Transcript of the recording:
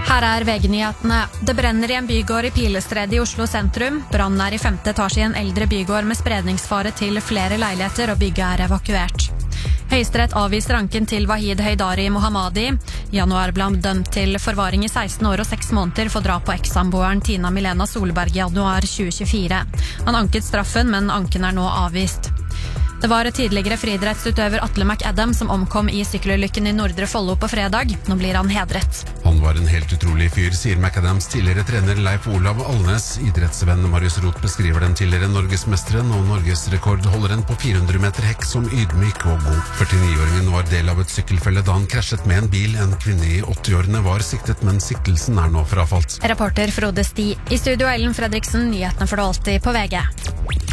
Her VG-nyhetene. Det brenner I en bygård I Pilestredet I Oslo sentrum. Brannen I 5. etasje I en eldre bygård med spredningsfare til flere leiligheter, og bygget evakuert. Høyesterett avviser anken til Wahid Heydari Mohammadi. I januar ble han dømt til forvaring I 16 år og 6 måneder for drap på ekssamboeren Tina Milena Solberg I januar 2024. Han anket straffen, men anken nå avvist. Det var tidligere friidrettsutøver Atle McAdam som omkom I sykkelulykken I Nordre Follo på fredag. Nå blir han hedret. Han var en helt utrolig fyr, sier McAdams tidligere trener Leif Olav Alnes. Idrettsvenn Marius Roth beskriver den tidligere norgesmesteren og norgesrekordholderen på 400 meter hekk som ydmyk og god. 49-åringen var del av et sykkelfelle da han krasjet med en bil. En kvinne I 80-årene var siktet, men siktelsen nå frafalt. Reporter Frode Sti. I studio Ellen Fredriksen, nyhetene får du alltid på VG.